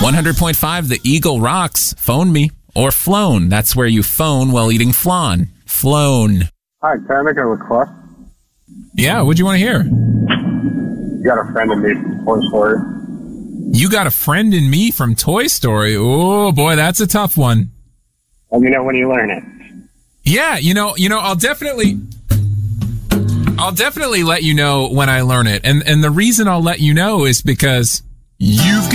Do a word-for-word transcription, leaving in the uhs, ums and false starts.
one hundred point five, the Eagle Rocks, Phone Me. Or flown. That's where you phone while eating flan. Flown. Hi, can I make a request? Yeah, what'd you want to hear? You got a friend in me from Toy Story. You got a friend in me from Toy Story. Oh, boy, that's a tough one. Let me know when you learn it. Yeah, you know, you know, I'll definitely... I'll definitely let you know when I learn it. And and the reason I'll let you know is because you've